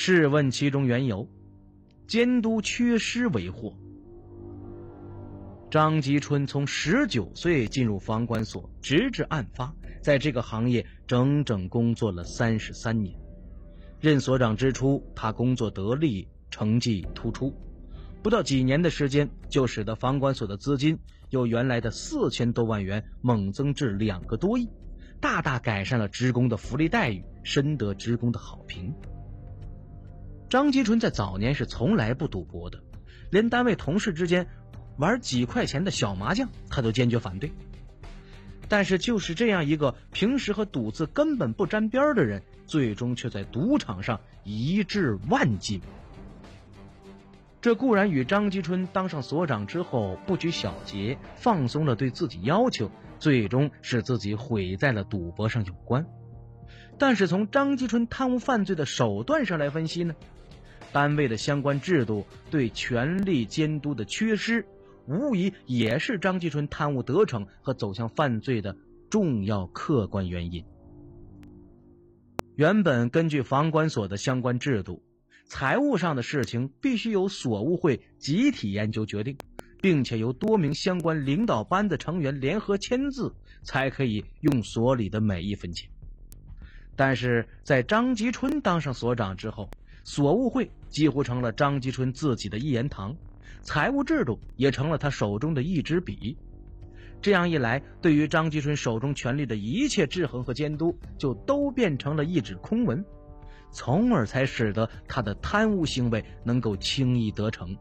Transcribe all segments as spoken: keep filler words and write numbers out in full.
试问其中缘由，监督缺失为祸。张吉春从十九岁进入房管所，直至案发，在这个行业整整工作了三十三年。任所长之初，他工作得力，成绩突出，不到几年的时间，就使得房管所的资金由原来的四千多万元猛增至两个多亿，大大改善了职工的福利待遇，深得职工的好评。张吉春在早年是从来不赌博的，连单位同事之间玩几块钱的小麻将他都坚决反对。但是就是这样一个平时和赌字根本不沾边的人，最终却在赌场上一掷万金。这固然与张吉春当上所长之后不拘小节，放松了对自己要求，最终使自己毁在了赌博上有关。但是从张吉春贪污犯罪的手段上来分析呢，单位的相关制度对权力监督的缺失，无疑也是张吉春贪污得逞和走向犯罪的重要客观原因。原本根据房管所的相关制度，财务上的事情必须由所务会集体研究决定，并且由多名相关领导班的成员联合签字，才可以用所里的每一分钱。但是在张吉春当上所长之后，所务会几乎成了张吉春自己的一言堂，财务制度也成了他手中的一支笔。这样一来，对于张吉春手中权力的一切制衡和监督，就都变成了一纸空文，从而才使得他的贪污行为能够轻易得逞。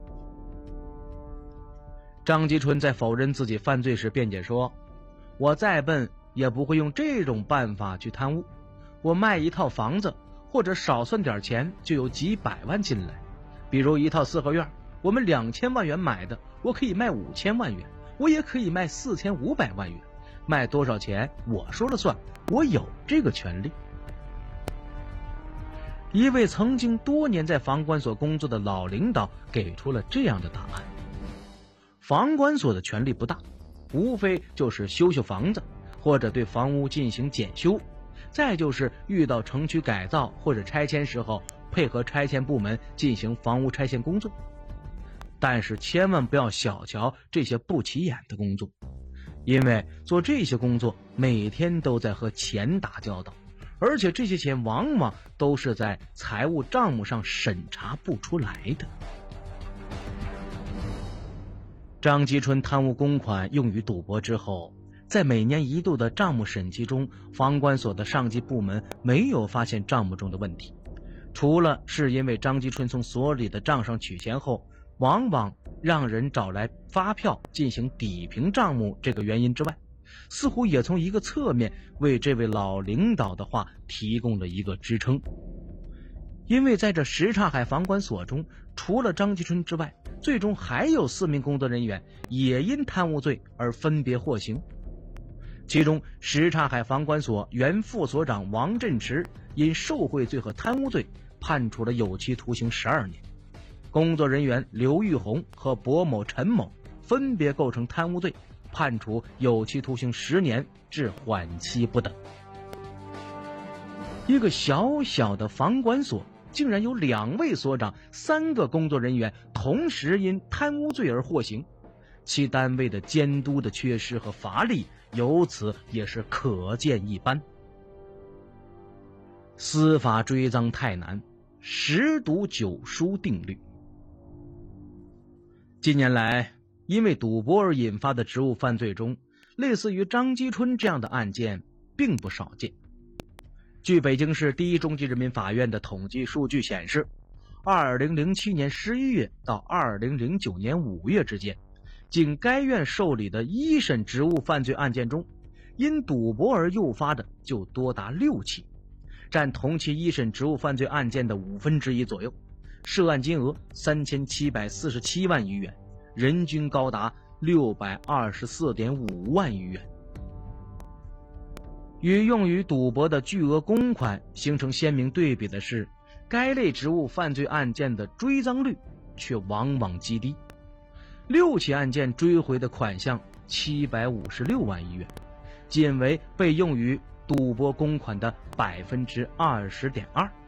张吉春在否认自己犯罪时辩解说，我再笨也不会用这种办法去贪污，我卖一套房子或者少算点钱就有几百万进来，比如一套四合院，我们两千万元买的，我可以卖五千万元，我也可以卖四千五百万元，卖多少钱我说了算，我有这个权利。一位曾经多年在房管所工作的老领导给出了这样的答案：房管所的权力不大，无非就是修修房子，或者对房屋进行检修，再就是遇到城区改造或者拆迁时候，配合拆迁部门进行房屋拆迁工作。但是千万不要小瞧这些不起眼的工作，因为做这些工作每天都在和钱打交道，而且这些钱往往都是在财务账目上审查不出来的。张吉春贪污公款用于赌博之后，在每年一度的账目审计中，房管所的上级部门没有发现账目中的问题，除了是因为张吉春从所里的账上取钱后往往让人找来发票进行抵平账目这个原因之外，似乎也从一个侧面为这位老领导的话提供了一个支撑。因为在这什刹海房管所中，除了张吉春之外，最终还有四名工作人员也因贪污罪而分别获刑。其中什刹海房管所原副所长王振池因受贿罪和贪污罪判处了有期徒刑十二年，工作人员刘玉红和薄某陈某分别构成贪污罪，判处有期徒刑十年至缓期不等。一个小小的房管所竟然有两位所长、三个工作人员同时因贪污罪而获刑，其单位的监督的缺失和乏力由此也是可见一斑。司法追赃太难，十赌九输定律。近年来，因为赌博而引发的职务犯罪中，类似于张吉春这样的案件并不少见。据北京市第一中级人民法院的统计数据显示，二零零七年十一月到二零零九年五月之间，仅该院受理的一审职务犯罪案件中，因赌博而诱发的就多达六起，占同期一审职务犯罪案件的五分之一左右，涉案金额三千七百四十七万余元，人均高达六百二十四点五万余元。与用于赌博的巨额公款形成鲜明对比的是，该类职务犯罪案件的追赃率却往往极低，六起案件追回的款项七百五十六万余元，仅为被用于赌博公款的百分之二十点二。